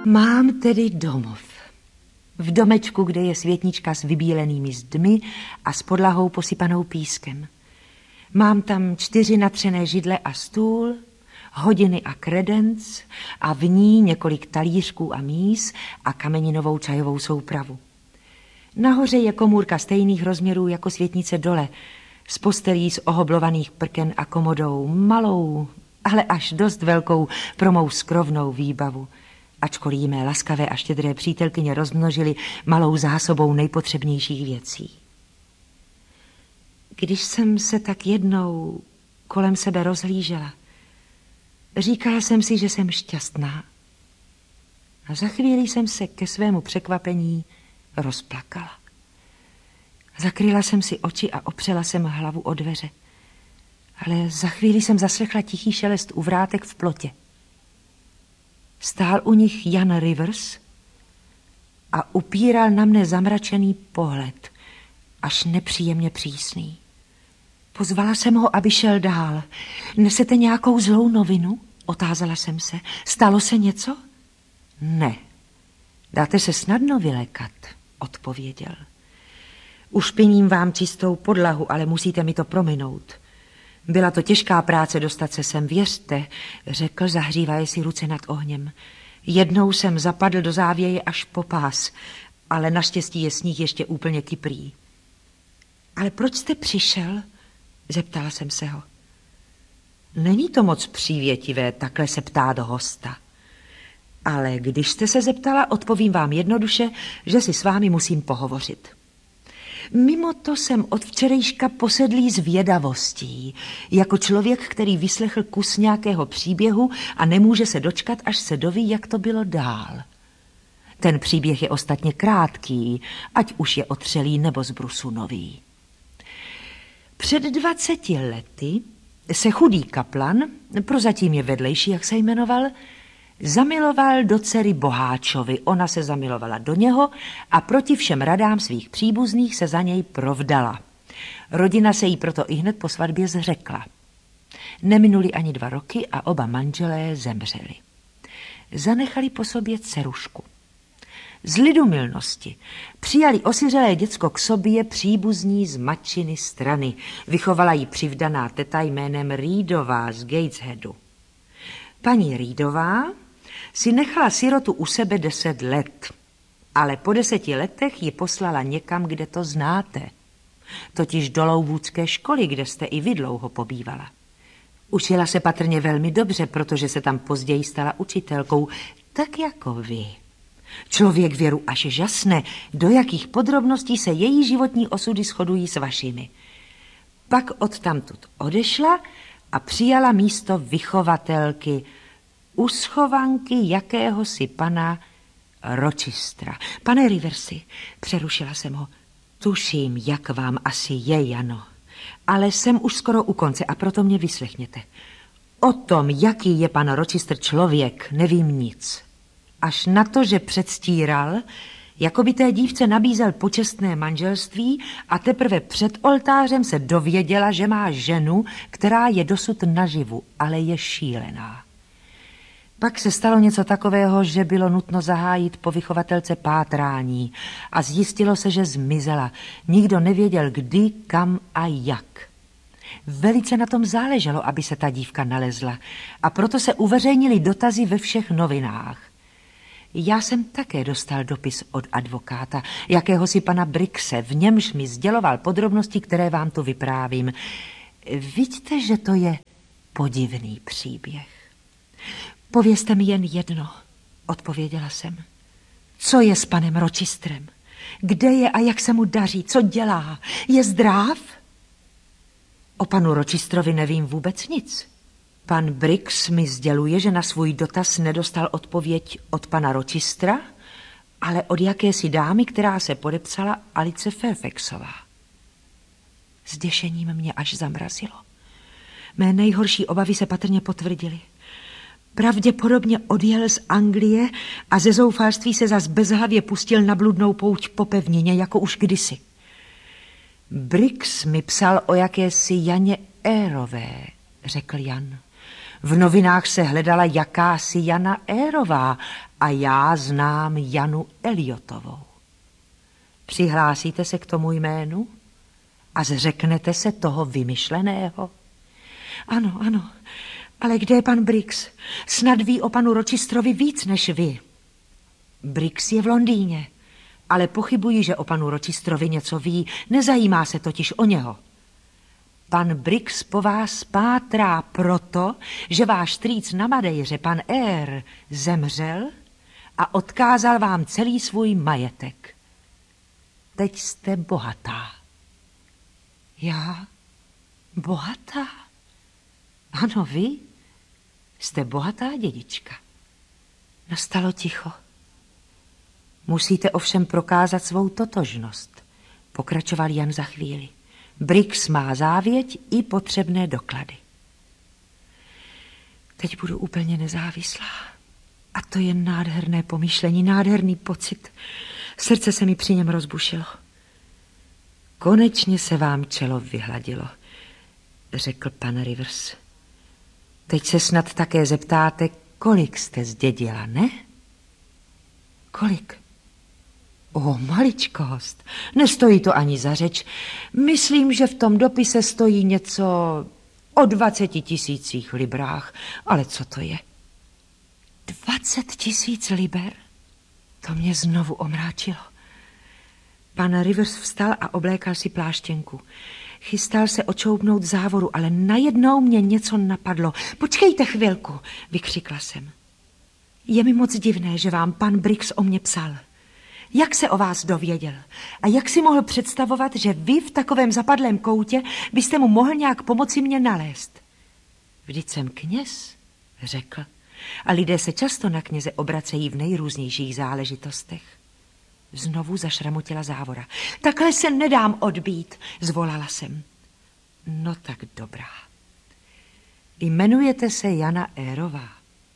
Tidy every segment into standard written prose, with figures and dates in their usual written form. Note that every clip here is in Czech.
Mám tedy domov. V domečku, kde je světnička s vybílenými zdmi a s podlahou posypanou pískem. Mám tam 4 natřené židle a stůl, hodiny a kredenc a v ní několik talířků a míz a kameninovou čajovou soupravu. Nahoře je komůrka stejných rozměrů jako světnice dole, s postelí z ohoblovaných prken a komodou, malou, ale až dost velkou pro mou skrovnou výbavu. Ačkoliv mé laskavé a štědré přítelkyně rozmnožily malou zásobou nejpotřebnějších věcí. Když jsem se tak jednou kolem sebe rozhlížela, říkala jsem si, že jsem šťastná. A za chvíli jsem se ke svému překvapení rozplakala. Zakryla jsem si oči a opřela jsem hlavu o dveře. Ale za chvíli jsem zaslechla tichý šelest u vrátek v plotě. Stál u nich Jan Rivers a upíral na mne zamračený pohled, až nepříjemně přísný. Pozvala jsem ho, aby šel dál. Nesete nějakou zlou novinu? Otázala jsem se. Stalo se něco? Ne. Dáte se snadno vylékat, odpověděl. Ušpiním vám čistou podlahu, ale musíte mi to prominout. Byla to těžká práce dostat se sem, věřte, řekl, zahřívaje si ruce nad ohněm. Jednou jsem zapadl do závěje až po pás, ale naštěstí je sníh ještě úplně kyprý. Ale proč jste přišel? Zeptala jsem se ho. Není to moc přívětivé takhle se ptát hosta. Ale když jste se zeptala, odpovím vám jednoduše, že si s vámi musím pohovořit. Mimo to jsem od včerejška posedlý zvědavostí, jako člověk, který vyslechl kus nějakého příběhu a nemůže se dočkat, až se doví, jak to bylo dál. Ten příběh je ostatně krátký, ať už je otřelý nebo z brusu nový. Před 20 lety se chudý kaplan, prozatím je vedlejší, jak se jmenoval, zamiloval do dcery boháčovi. Ona se zamilovala do něho a proti všem radám svých příbuzných se za něj provdala. Rodina se jí proto ihned po svatbě zřekla. Neminuli ani 2 roky a oba manželé zemřeli. Zanechali po sobě dcerušku. Z lidumilnosti přijali osiřelé děcko k sobě příbuzní z matčiny strany. Vychovala jí přivdaná teta jménem Reedová z Gatesheadu. Paní Reedová si nechala sirotu u sebe 10 let, ale po 10 letech ji poslala někam, kde to znáte, totiž do Lowoodské školy, kde jste i vy dlouho pobývala. Učila se patrně velmi dobře, protože se tam později stala učitelkou, tak jako vy. Člověk věru až žasne, do jakých podrobností se její životní osudy shodují s vašimi. Pak odtamtud odešla a přijala místo vychovatelky u schovanky jakéhosi pana Rochestera. Pane Riversi, přerušila jsem ho, tuším, jak vám asi je, Jano, ale jsem už skoro u konce a proto mě vyslechněte. O tom, jaký je pan Rochester člověk, nevím nic. Až na to, že předstíral, jako by té dívce nabízel počestné manželství a teprve před oltářem se dověděla, že má ženu, která je dosud naživu, ale je šílená. Pak se stalo něco takového, že bylo nutno zahájit po vychovatelce pátrání a zjistilo se, že zmizela. Nikdo nevěděl kdy, kam a jak. Velice na tom záleželo, aby se ta dívka nalezla a proto se uveřejnily dotazy ve všech novinách. Já jsem také dostal dopis od advokáta, jakéhosi pana Brickse, v němž mi sděloval podrobnosti, které vám tu vyprávím. Vidíte, že to je podivný příběh. Povězte mi jen jedno, odpověděla jsem. Co je s panem Rochesterem? Kde je a jak se mu daří? Co dělá? Je zdrav? O panu Rochesterovi nevím vůbec nic. Pan Briggs mi sděluje, že na svůj dotaz nedostal odpověď od pana Rochestera, ale od jakési dámy, která se podepsala Alice Fairfaxová. Zděšením mě až zamrazilo. Mé nejhorší obavy se patrně potvrdily. Pravděpodobně odjel z Anglie a ze zoufalství se zas bezhlavě pustil na bludnou pouť po pevnině, jako už kdysi. Briggs mi psal o jakési Janě Érové, řekl Jan. V novinách se hledala jakási Jana Érová a já znám Janu Eliotovou. Přihlásíte se k tomu jménu a zřeknete se toho vymyšleného? Ano, ano, ale kde je pan Briggs? Snad ví o panu Rochesterovi víc než vy. Briggs je v Londýně, ale pochybuji, že o panu Rochesterovi něco ví, nezajímá se totiž o něho. Pan Briggs po vás pátrá proto, že váš strýc na Madejře, pan Eyre, zemřel a odkázal vám celý svůj majetek. Teď jste bohatá. Já? Bohatá? Ano, vy jste bohatá dědička. Nastalo ticho. Musíte ovšem prokázat svou totožnost, pokračoval Jan za chvíli. Briggs má závěť i potřebné doklady. Teď budu úplně nezávislá. A to je nádherné pomyšlení, nádherný pocit. Srdce se mi při něm rozbušilo. Konečně se vám čelo vyhladilo, řekl pan Rivers. Teď se snad také zeptáte, kolik jste zdědila, ne? Kolik? O, maličkost. Nestojí to ani za řeč. Myslím, že v tom dopise stojí něco o 20 000 librách. Ale co to je? 20 000 liber? To mě znovu omráčilo. Pan Rivers vstal a oblékal si pláštěnku. Chystal se očoubnout závoru, ale najednou mě něco napadlo. Počkejte chvilku, vykřikla jsem. Je mi moc divné, že vám pan Briggs o mě psal. Jak se o vás dověděl? A jak si mohl představovat, že vy v takovém zapadlém koutě byste mu mohl nějak pomoci mě nalézt? Vždyť jsem kněz, řekl. A lidé se často na kněze obracejí v nejrůznějších záležitostech. Znovu zašramotila závora. Takhle se nedám odbít, zvolala jsem. No tak dobrá. Jmenujete se Jana Érová.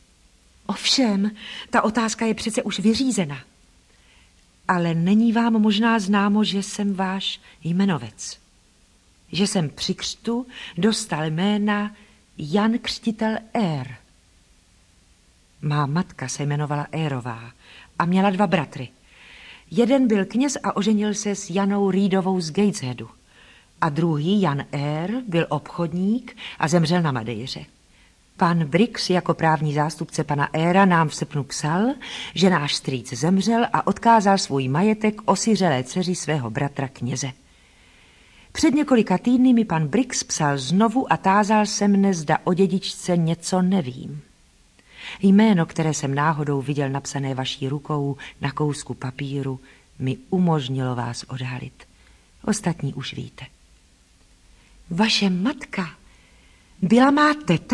Ovšem, ta otázka je přece už vyřízena. Ale není vám možná známo, že jsem váš jmenovec. Že jsem při křtu dostal jména Jan Křtitel Eyre. Má matka se jmenovala Érová a měla 2 bratry. Jeden byl kněz a oženil se s Janou Reedovou z Gatesheadu. A druhý, Jan Eyre, byl obchodník a zemřel na Madejře. Pan Briggs jako právní zástupce pana Eyra nám v srpnu psal, že náš strýc zemřel a odkázal svůj majetek osiřelé dceři svého bratra kněze. Před několika týdny mi pan Briggs psal znovu a tázal se mne, zda o dědičce něco nevím. Jméno, které jsem náhodou viděl napsané vaší rukou na kousku papíru, mi umožnilo vás odhalit. Ostatní už víte. Vaše matka byla má teta?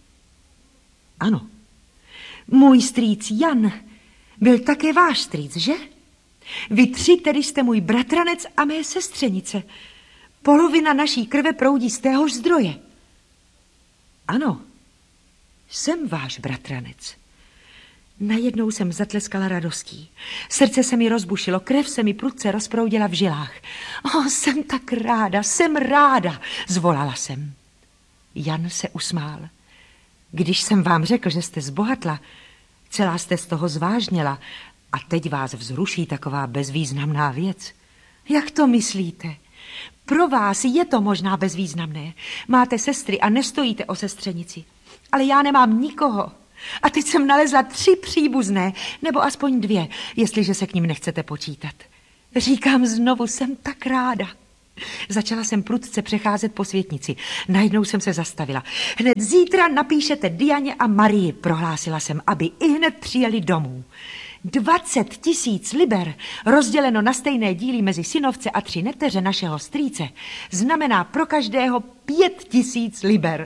Ano. Můj strýc Jan byl také váš strýc, že? Vy 3 tedy jste můj bratranec a mé sestřenice. Polovina naší krve proudí z téhož zdroje. Ano, jsem váš bratranec. Najednou jsem zatleskala radostí. Srdce se mi rozbušilo, krev se mi prudce rozproudila v žilách. Jsem tak ráda, jsem ráda, zvolala jsem. Jan se usmál. Když jsem vám řekl, že jste zbohatla, celá jste z toho zvážněla a teď vás vzruší taková bezvýznamná věc. Jak to myslíte? Pro vás je to možná bezvýznamné. Máte sestry a nestojíte o sestřenici. Ale já nemám nikoho. A teď jsem nalezla 3 příbuzné, nebo aspoň 2, jestliže se k ním nechcete počítat. Říkám znovu, jsem tak ráda. Začala jsem prudce přecházet po světnici. Najednou jsem se zastavila. Hned zítra napíšete Dianě a Marii, prohlásila jsem, aby ihned přijeli domů. 20 000 liber, rozděleno na stejné díly mezi synovce a 3 neteře našeho strýce, znamená pro každého 5 000 liber.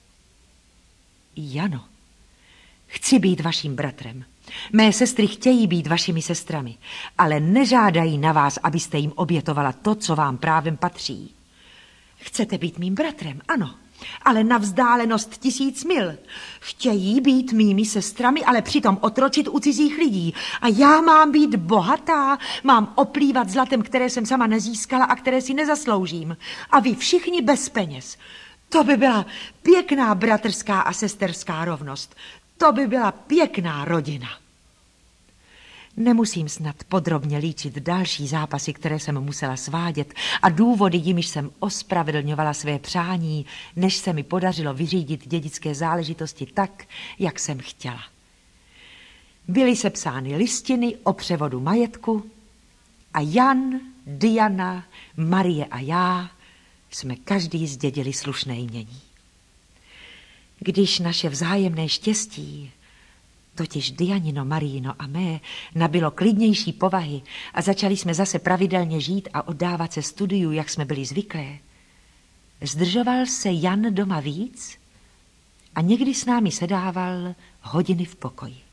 Jano, chci být vaším bratrem. Mé sestry chtějí být vašimi sestrami, ale nežádají na vás, abyste jim obětovala to, co vám právem patří. Chcete být mým bratrem, ano, ale na vzdálenost 1000 mil. Chtějí být mými sestrami, ale přitom otročit u cizích lidí. A já mám být bohatá, mám oplývat zlatem, které jsem sama nezískala a které si nezasloužím. A vy všichni bez peněz. To by byla pěkná bratrská a sesterská rovnost. To by byla pěkná rodina. Nemusím snad podrobně líčit další zápasy, které jsem musela svádět a důvody, jimiž jsem ospravedlňovala své přání, než se mi podařilo vyřídit dědické záležitosti tak, jak jsem chtěla. Byly sepsány listiny o převodu majetku a Jan, Diana, Marie a já jsme každý zdědili slušné jmění. Když naše vzájemné štěstí, totiž Dianino, Maríno a mé, nabylo klidnější povahy a začali jsme zase pravidelně žít a oddávat se studiu, jak jsme byli zvyklé, zdržoval se Jan doma víc a někdy s námi sedával hodiny v pokoji.